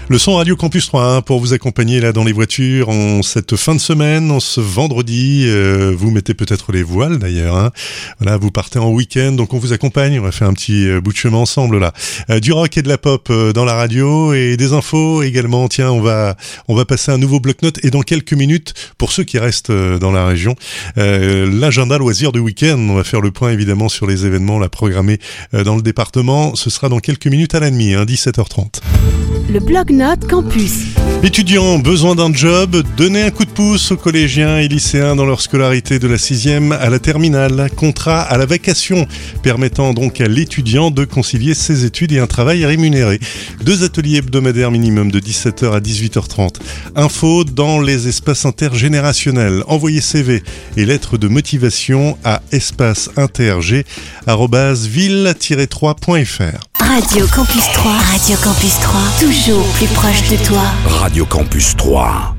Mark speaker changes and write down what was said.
Speaker 1: Le son Radio Campus 3 pour vous accompagner là dans les voitures en cette fin de semaine, en ce vendredi. Vous mettez peut-être les voiles d'ailleurs. Hein. Voilà, vous partez en week-end, donc on vous accompagne. On va faire un petit bout de chemin ensemble là. Du rock et de la pop dans la radio et des infos également. Tiens, on va passer un nouveau bloc-notes et dans quelques minutes, pour ceux qui restent dans la région, l'agenda loisirs du week-end. On va faire le point évidemment sur les événements là programmés dans le département. Ce sera dans quelques minutes à la demi, 17h30.
Speaker 2: Le bloc-notes campus.
Speaker 1: Étudiants, besoin d'un job, donnez un coup de pouce aux collégiens et lycéens dans leur scolarité de la 6e à la terminale. Contrat à la vacation, permettant donc à l'étudiant de concilier ses études et un travail rémunéré. 2 ateliers hebdomadaires minimum de 17h à 18h30. Info dans les espaces intergénérationnels. Envoyez CV et lettres de motivation à espaceinterg@ville-3.fr.
Speaker 2: Radio Campus 3, Radio Campus 3, toujours plus proche de toi.
Speaker 3: Radio Campus 3.